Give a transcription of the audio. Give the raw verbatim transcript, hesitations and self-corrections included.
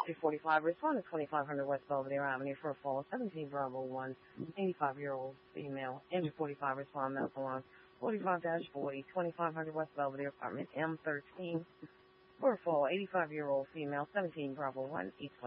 two forty-five, respond to twenty-five hundred West Belvedere Avenue for a fall, seventeen Bravo one, eighty-five-year-old female, M forty-five, respond medical line, forty-five forty, twenty-five hundred West Belvedere, apartment M thirteen, for a fall, eighty-five-year-old female, seventeen Bravo one, East